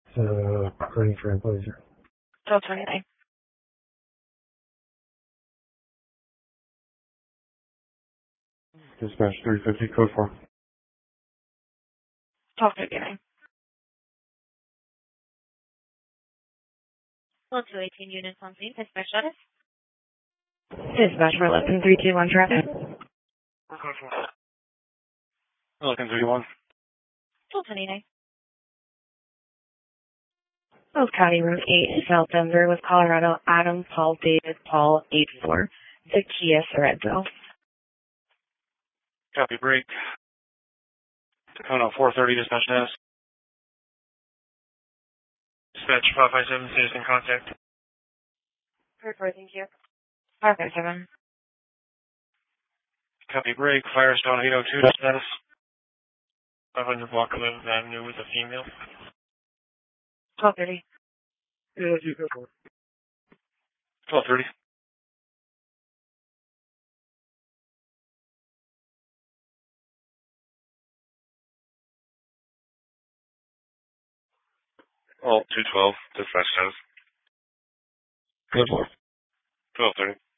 Recording for employees. 1229. Dispatch 350, code 4. 1259. 1218 units on scene. Dispatch status. Dispatch for 11321 traffic. Looking 31. 1229. South County Route 8, South Denver, with Colorado, Adam, Paul, David, Paul, 84. The Kia Sorrento. Copy break. Tacoma 430, dispatch status. Dispatch 557, citizen contact. Report, thank you. 557. Copy break. Firestone 802, status. 500 block of Avenue with a female. 1230. Yeah, you go for it. 1230. Oh, 212, dispatch status. Good for 1230.